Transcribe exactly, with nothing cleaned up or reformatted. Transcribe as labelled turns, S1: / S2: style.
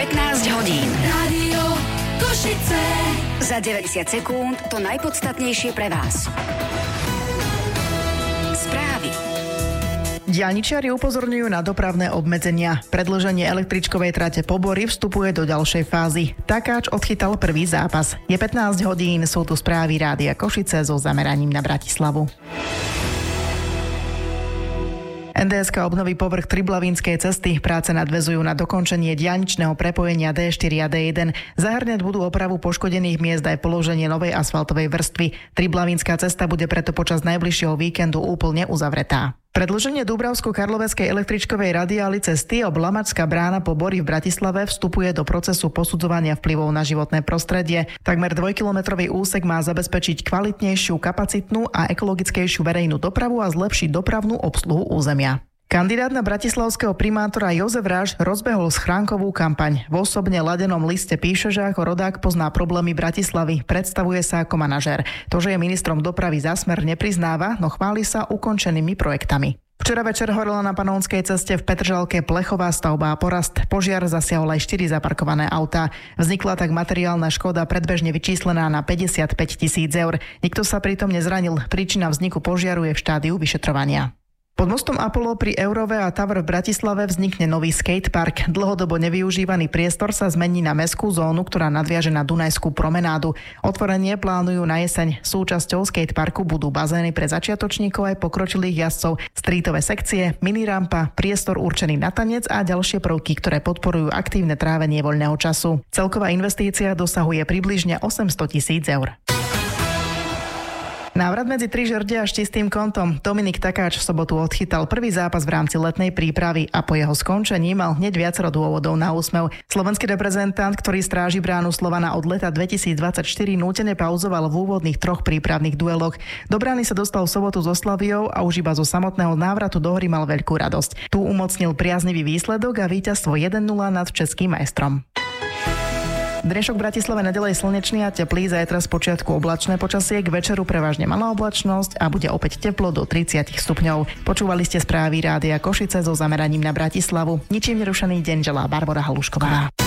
S1: pätnásť hodín.
S2: Rádio Košice.
S1: Za deväťdesiat sekúnd to najpodstatnejšie pre vás. Správy.
S3: Diaľničiari upozorňujú na dopravné obmedzenia. Predĺženie električkovej trate Pobory vstupuje do ďalšej fázy. Takáč odchytal prvý zápas. Je pätnásť hodín, sú tu správy Rádia Košice so zameraním na Bratislavu. en dé es ká obnoví povrch Triblavínskej cesty. Práce nadväzujú na dokončenie diaľničného prepojenia dé štyri a dé jeden. Zahŕňať budú opravu poškodených miest aj položenie novej asfaltovej vrstvy. Triblavínska cesta bude preto počas najbližšieho víkendu úplne uzavretá. Predĺženie Dúbravsko-Karloveskej električkovej radiály cesty Oblamačská brána Pobory v Bratislave vstupuje do procesu posudzovania vplyvov na životné prostredie. Takmer dvojkilometrový úsek má zabezpečiť kvalitnejšiu, kapacitnú a ekologickejšiu verejnú dopravu a zlepšiť dopravnú obsluhu územia. Kandidát na bratislavského primátora Jozef Ráš rozbehol schránkovú kampaň. V osobne ladenom liste píše, že ako rodák pozná problémy Bratislavy, predstavuje sa ako manažér. To, že je ministrom dopravy za Smer, nepriznáva, no chváli sa ukončenými projektami. Včera večer horela na Panonskej ceste v Petržalke plechová stavba a porast. Požiar zasiahol aj štyri zaparkované autá. Vznikla tak materiálna škoda predbežne vyčíslená na päťdesiatpäť tisíc eur. Nikto sa pritom nezranil. Príčina vzniku požiaru je v štádiu vyšetrovania. Pod mostom Apollo pri Eurove a Tower v Bratislave vznikne nový skatepark. Dlhodobo nevyužívaný priestor sa zmení na mestskú zónu, ktorá nadviaže na Dunajskú promenádu. Otvorenie plánujú na jeseň. Súčasťou skateparku budú bazény pre začiatočníkov aj pokročilých jazdcov, streetové sekcie, minirampa, priestor určený na tanec a ďalšie prvky, ktoré podporujú aktívne trávenie voľného času. Celková investícia dosahuje približne osemsto tisíc eur. Návrat medzi tri žrde a s čistým kontom. Dominik Takáč v sobotu odchytal prvý zápas v rámci letnej prípravy a po jeho skončení mal hneď viacero dôvodov na úsmev. Slovenský reprezentant, ktorý stráži bránu Slovana od leta dvetisícdvadsaťštyri, nútene pauzoval v úvodných troch prípravných dueloch. Do brány sa dostal v sobotu so Slaviou a už iba zo samotného návratu do hry mal veľkú radosť. Tu umocnil priaznivý výsledok a víťazstvo jeden nula nad českým majstrom. Dnešok v Bratislave naďalej slnečný a teplý, zajtra z počiatku oblačné počasie, k večeru prevažne malá oblačnosť a bude opäť teplo do tridsať stupňov. Počúvali ste správy Rádia Košice so zameraním na Bratislavu. Ničím nerušený deň želá Barbora Halušková.